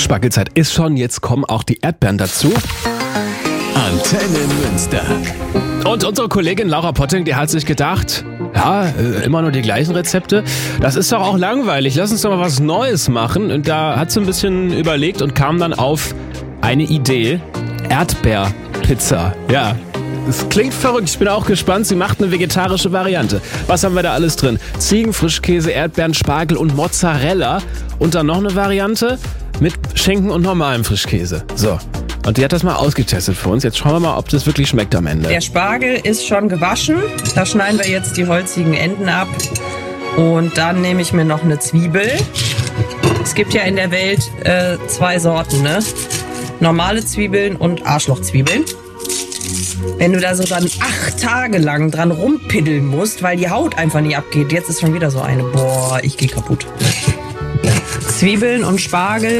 Spargelzeit ist schon, jetzt kommen auch die Erdbeeren dazu. Antenne Münster. Und unsere Kollegin Laura Potting, die hat sich gedacht, ja, immer nur die gleichen Rezepte. Das ist doch auch langweilig, lass uns doch mal was Neues machen. Und da hat sie ein bisschen überlegt und kam dann auf eine Idee. Erdbeerpizza, ja. Es klingt verrückt, ich bin auch gespannt. Sie macht eine vegetarische Variante. Was haben wir da alles drin? Ziegen, Frischkäse, Erdbeeren, Spargel und Mozzarella. Und dann noch eine Variante mit Schinken und normalem Frischkäse. So, und die hat das mal ausgetestet für uns. Jetzt schauen wir mal, ob das wirklich schmeckt am Ende. Der Spargel ist schon gewaschen. Da schneiden wir jetzt die holzigen Enden ab. Und dann nehme ich mir noch eine Zwiebel. Es gibt ja in der Welt 2 Sorten, ne? Normale Zwiebeln und Arschlochzwiebeln. Wenn du da so dann 8 Tage lang dran rumpiddeln musst, weil die Haut einfach nicht abgeht. Jetzt ist schon wieder so eine. Boah, ich gehe kaputt. Zwiebeln und Spargel